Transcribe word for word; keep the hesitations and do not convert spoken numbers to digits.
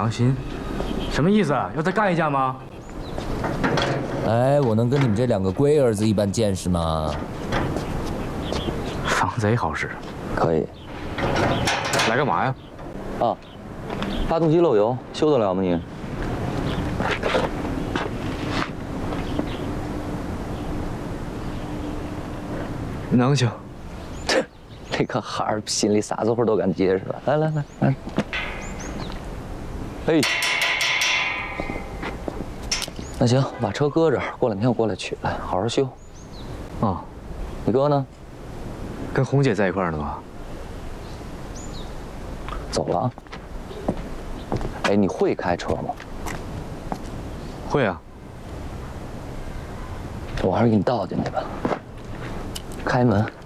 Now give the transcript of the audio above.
心，什么意思啊？要再干一架吗？ 哎，我能跟你们这两个龟儿子一般见识吗？ 防贼好使， 可以。 来干嘛呀？ 啊，发动机漏油，修得了吗你？ 能行。 这个孩儿心里啥子活都敢接是吧？来来来来，嘿。 那行，把车搁这儿，过两天我过来取来，好好修。 啊， 你哥呢？ 跟红姐在一块儿呢吧？ 走了啊。哎，你会开车吗？ 会啊。 我还是给你倒进去吧。开门。